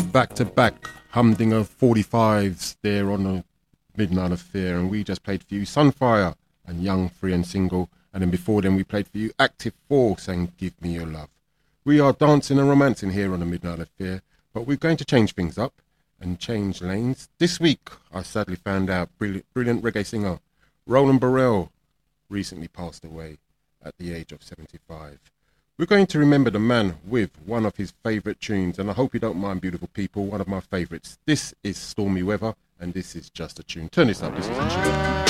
back-to-back humdinger 45s there on the Midnight Affair, and we just played for you Sunfire and Young, Free and Single, and then before then we played for you Active 4 saying Give Me Your Love. We are dancing and romancing here on the Midnight Affair, but we're going to change things up and change lanes. This week I sadly found out brilliant reggae singer Roland Burrell recently passed away at the age of 75. We're going to remember the man with one of his favourite tunes, and I hope you don't mind, beautiful people, one of my favourites. This is Stormy Weather, and this is just a tune. Turn this up, this is a tune.